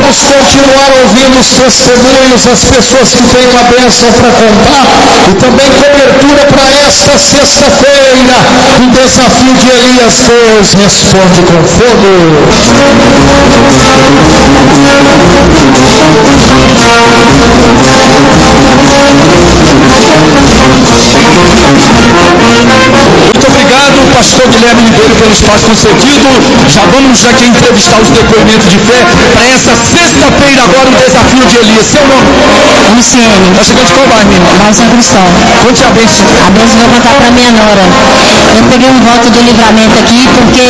Vamos continuar ouvindo os testemunhos, as pessoas que têm uma bênção para contar e também cobertura para esta sexta-feira. O desafio de Elias, Deus responde com fogo. Muito obrigado, pastor Guilherme Ribeiro, pelo espaço concedido. Já vamos aqui entrevistar os depoimentos de fé para essa sexta-feira agora, o desafio de Elias. Seu nome? Luciene. Está chegando de qual bairro, menino? Bairro São Cristóvão. Conte a bênção. A bênção eu vou contar para minha nora. Eu peguei um voto do livramento aqui porque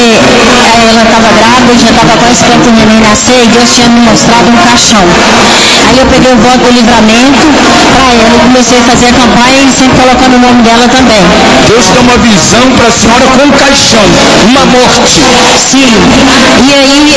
ela estava grávida, já estava quase esperando o neném nascer e Deus tinha me mostrado um caixão. Aí eu peguei o voto do livramento para ela e comecei a fazer a campanha e sempre colocando o nome dela também. Deus dá uma visão para a senhora com um caixão, uma morte. Sim. E aí,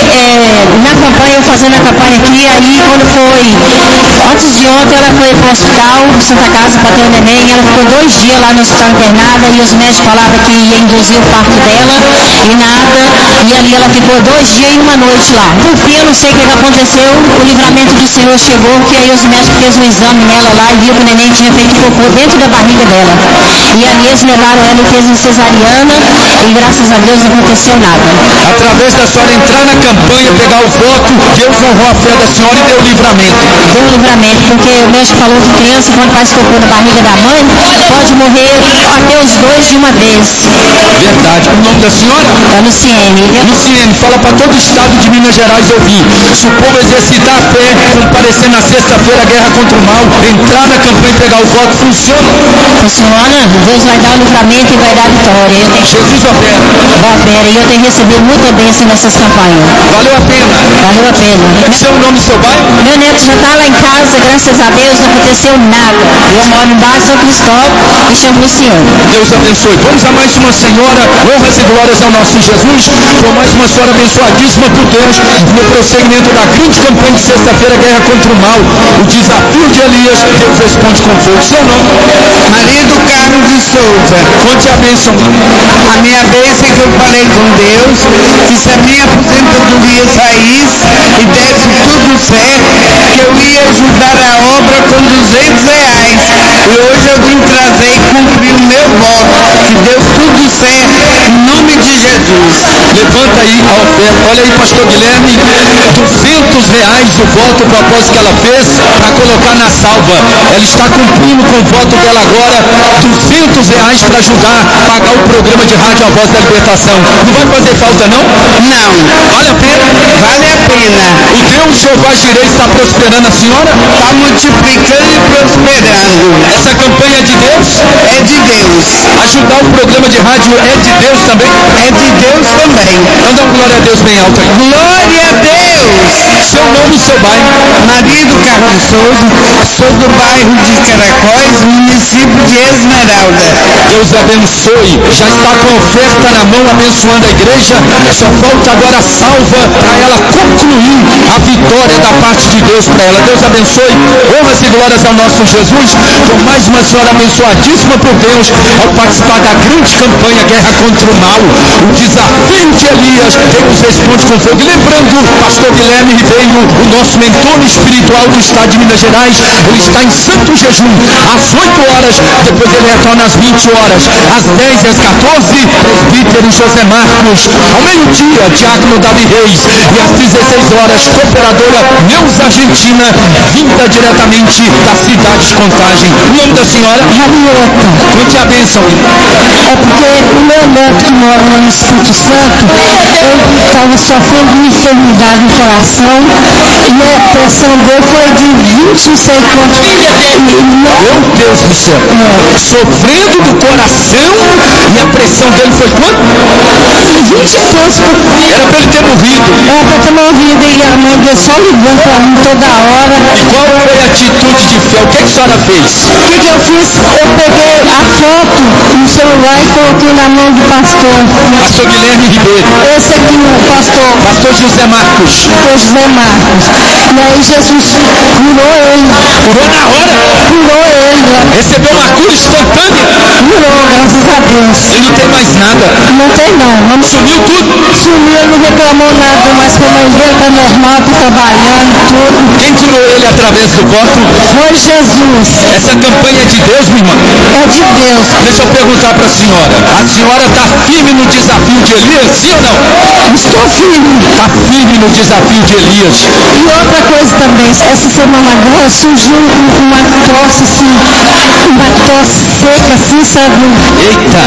na campanha, eu fazendo a campanha aqui, aí quando foi, antes de ontem, ela foi para o hospital, Santa Casa, para ter o neném, ela ficou 2 dias lá no hospital internada e os médicos falavam que ia induzir o parto dela e nada, e ali ela ficou 2 dias e 1 noite lá. Por fim, eu não sei o que aconteceu, o livramento do Senhor chegou, que aí os médicos fez um exame nela lá e viu que o neném tinha feito cocô dentro da barriga dela. E ali eles levaram ela e fez uma cesariana e graças a Deus não aconteceu nada. Através da senhora entrar na campanha, pegar o voto, Deus honrou a fé da senhora e deu livramento. Deu livramento, porque o médico falou que criança, quando faz cocô na barriga da mãe, pode morrer até os 2 de uma vez. Verdade. O nome da senhora? É Luciene. Luciene, fala para todo o estado de Minas Gerais ouvir. Se o povo exercitar a fé, comparecer na sexta-feira a guerra contra o mal, entrar na campanha e pegar o voto, funciona? Funciona, Deus vai dar o livramento e vai dar a vitória. Jesus opera. Opera, e eu tenho recebido muita bênção nessas campanhas. Valeu a pena. Valeu a pena. Esse é o nome do seu bairro? Meu neto já está lá em casa, graças a Deus, não aconteceu nada. Eu moro em Baixo São Cristóvão e chamo Luciano. Deus abençoe. Vamos a mais uma senhora, honras e glórias ao nosso Jesus, por mais uma senhora abençoadíssima por Deus, no prosseguimento da grande campanha de sexta-feira, guerra contra o mal, o desafio de Elias, Deus responde com fogo. Seu nome? Marido Carlos de Souza. Conte a bênção. A minha bênção é que eu falei com Deus, que se a minha aposentadoria saísse e desse tudo certo, que eu ia ajudar a obra com R$200. E hoje eu vim trazer e cumprir o meu voto, que deu tudo certo, em nome de Jesus. Levanta aí a oferta. Olha aí, pastor Guilherme, R$200 o voto, o propósito que ela fez para colocar na salva. Ela está cumprindo com o voto dela agora, R$200 para ajudar a pagar o programa de rádio A Voz da Libertação. Não vai fazer falta não? Não. Vale a pena? Vale a pena. O Deus Jeová Jireh está prosperando a senhora? Está multiplicando e prosperando. Essa campanha é de Deus? É de Deus. Ajudar o programa de rádio é de Deus também? É de Deus também. Então dá uma glória a Deus bem alto aí. Glória a Deus. Seu nome e seu bairro? Marido Carlos Souza, sou do bairro de Caracóis, município de Esmeralda. Deus abençoe. Já está com a oferta na mão, abençoando a igreja. Só falta agora a salva para ela concluir a vitória da parte de Deus para ela. Deus abençoe. Honras e glórias ao nosso Jesus. Com mais uma senhora abençoadíssima por Deus, ao participar da grande campanha Guerra contra o Mal. O desafio de Elias, Deus responde com fogo. E lembrando, pastor Guilherme Ribeiro, o nosso mentor espiritual do estado de Minas Gerais, ele está em santo jejum, às 8 horas, depois ele retorna às 20 horas, às 10 e às 14, presbítero José Marcos, ao meio-dia, diácono Davi Reis, e às 16 horas, cooperadora Neuza Argentina, vinda diretamente da cidade de Contagem. O nome da senhora? Rabiota. Conte a bênção. É porque o meu neto que mora no Espírito Santo, ele estava sofrendo de enfermidade no coração e a pressão dele foi de 20 não sei quanto. Meu Deus do céu. Sofrendo do coração e a pressão dele foi quanto? 20 e poucos. Era para ele ter morrido. Era para ter morrido e a mãe dele só ligando para mim toda hora. E qual foi a atitude de fé? O que a senhora fez? O que eu fiz? Eu peguei a foto no celular e coloquei na mão do pastor. Pastor Guilherme Ribeiro. Esse aqui, o pastor José Marcos. Pastor José Marcos. E aí Jesus curou ele. Curou na hora. Curou ele. Recebeu uma cura instantânea. Curou, graças a Deus. E não tem mais nada. Não tem não. Vamos Sumiu tudo. Sumiu, ele não reclamou nada, mas como ele está normal, está trabalhando, tudo. Quem curou ele através do voto? Foi Jesus. Essa campanha é de Deus, minha irmã? É de Deus. Deixa eu perguntar para a senhora está firme no desafio de Elias, sim ou não? Estou firme. Está firme no desafio de Elias. E outra coisa também, essa semana agora surgiu uma tosse assim, uma tosse seca assim, sabe? Eita!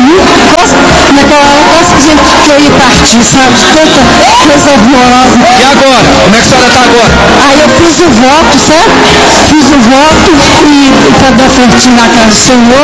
Naquela hora quase que a gente quer ir partir, sabe? Tanta coisa horrorosa. E agora? Como é que a senhora está agora? Aí eu fiz o voto, sabe? Fiz o voto e para dar ofertinha na casa do Senhor.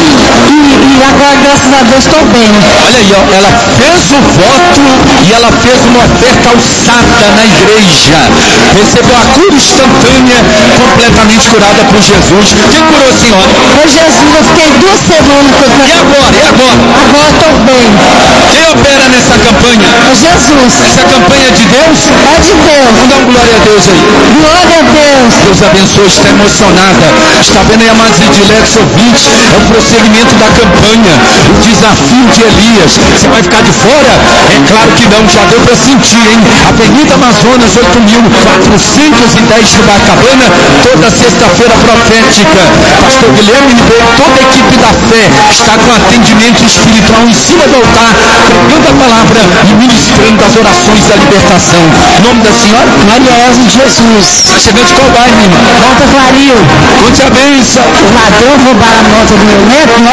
E agora, graças a Deus, estou bem. Olha aí, ó, ela fez o voto e ela fez uma oferta alçada na igreja. Recebeu a cura instantânea, completamente curada por Jesus. Quem curou a senhora? Foi Jesus, eu fiquei 2 semanas. E agora? E agora? Agora estou bem. Quem opera nessa campanha? É Jesus. Essa campanha é de Deus? É de Deus. Vamos dar uma glória a Deus aí. Glória a Deus. Deus abençoe, está emocionada. Está vendo aí, amados diletos ouvintes? É o prosseguimento da campanha, o desafio de Elias. Você vai ficar de fora? É claro que não, já deu para sentir, hein? Avenida Amazonas, 8.410 de Bacabana, toda sexta-feira profética. Pastor Guilherme Ribeiro, toda a equipe da fé está com atendimento espiritual em cima do altar, pregando a palavra e ministrando as orações da libertação. O nome da senhora? Mariosa de Jesus. Está chegando de qual bairro, irmã? Volta Clario. Conte a bênção. Os ladrões roubaram a moto do meu neto, né?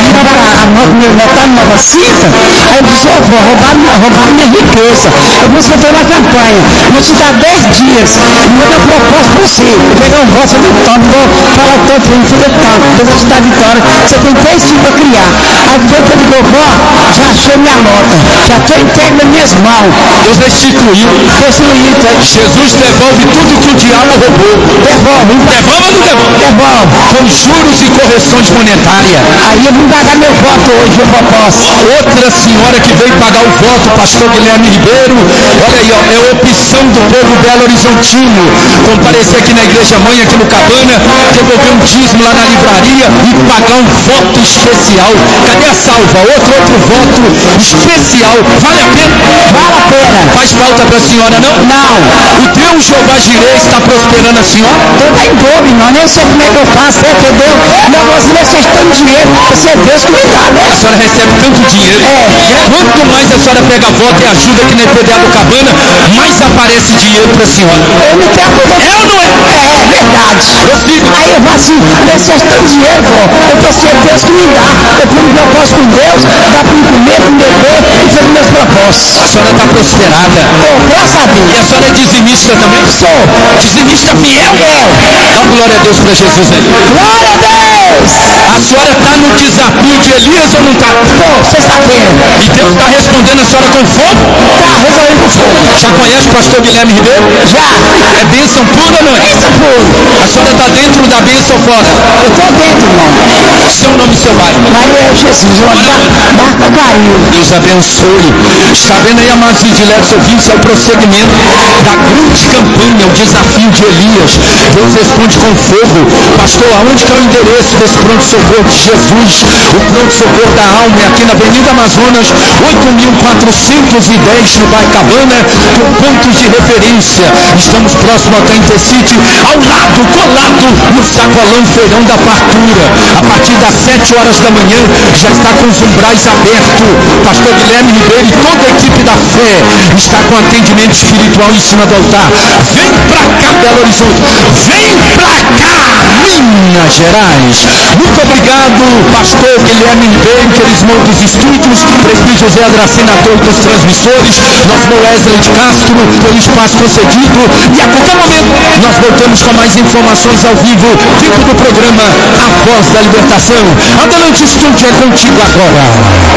A moto do meu neto está numa vacina. Aí eu disse, vou roubar minha riqueza. Eu vou fazer uma campanha. Vou te dar 10 dias. Vou dar proposta para você. Eu pegar um voto do Tom, vou falar o tanto, vou fazer tanto. Deus vai te dar vitória. Você tem 3 filhos para criar. Aí depois ele ligou, já achei minha nota. Já estou entregue nas minhas mãos. Deus restituiu. Jesus devolve tudo que o diabo roubou. Devolve. Devolve ou não devolve? Devolve. Com juros e correções monetárias. Aí eu vou pagar meu voto hoje, eu proposta. Outra senhora que veio pagar o voto, pastor Guilherme Ribeiro, olha aí, ó, é a opção do povo Belo Horizontino. Comparecer aqui na igreja mãe, aqui no Cabana, devolver um dízimo lá na livraria e pagar um voto especial. Cadê a salva? Outro voto especial. Vale a pena? Vale a pena. Faz falta para a senhora, não? Não. O Deus Jeová Jireh está prosperando a senhora? Eu nem vou, irmão, nem sei como é que eu faço, entendeu? Meu moço, vocês estão dinheiro, você é Deus que me dá, né? A senhora recebe tanto dinheiro. Quanto mais a senhora pega voto e ajuda aqui na IPDA do Cabana, mais aparece dinheiro para a senhora. Eu não tenho coisa. É ou não é? É verdade. Aí eu falo assim, vocês têm dinheiro, pô. Eu pensei, é Deus que me dá. Eu fui no propósito com Deus, dá para me comer, para me beber e fazer meus propósitos. A senhora está prosperada. Graças a Deus. E a senhora é dizimista também? Sou. Dizimista fiel? Dá glória a Deus para Jesus aí. Glória a Deus. A senhora está no desafio de Elias ou não está? Pô, sexta-feira. E Deus está respondendo a senhora com fogo? Tá, resolvendo com fogo. Já conhece o pastor Guilherme Ribeiro? Já. É bênção pura ou não é? Bênção pura. A senhora está dentro da bênção ou fora? Eu estou dentro, irmão. Seu nome e seu bairro? Maria Jesus, Marca Clario. Deus abençoe. Está vendo aí, amados e diletos ouvintes, é o prosseguimento da grande campanha, o desafio de Elias. Deus responde com fogo. Pastor, aonde que é o endereço desse pronto-socorro de Jesus? O pronto-socorro da alma é aqui na Avenida Amazonas, 8.410 no Baicabana, com pontos de referência. Estamos próximo ao Intercity, ao lado, colado, no sacolão Feirão da Fartura. A partir das 7 horas da manhã, já está com os umbrais abertos. Pastor Guilherme Ribeiro e toda a equipe da fé está com atendimento espiritual em cima do altar. Vem pra cá, Belo Horizonte. Vem pra cá, Minas Gerais. Muito obrigado, pastor Guilherme Ribeiro, querido dos estúdios, presbítero José Adracena, ator dos transmissores, nosso Wesley de Castro, pelo espaço concedido. E a qualquer momento, nós voltamos com mais informações ao vivo, dentro do programa A Voz da Libertação. Adelante, estúdio, é contigo agora.